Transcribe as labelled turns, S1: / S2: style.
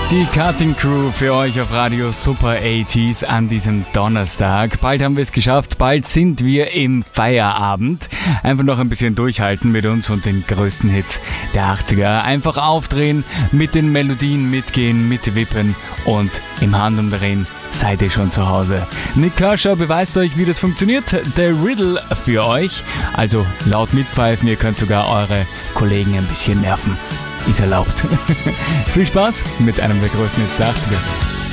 S1: Die Cutting Crew für euch auf Radio Super 80s an diesem Donnerstag. Bald haben wir es geschafft, bald sind wir im Feierabend. Einfach noch ein bisschen durchhalten mit uns und den größten Hits der 80er. Einfach aufdrehen, mit den Melodien mitgehen, mitwippen und im Handumdrehen seid ihr schon zu Hause. Nick Kershaw beweist euch, wie das funktioniert. Der Riddle für euch. Also laut mitpfeifen, ihr könnt sogar eure Kollegen ein bisschen nerven. Ist erlaubt. Viel Spaß mit einem der größten Hits der 80er.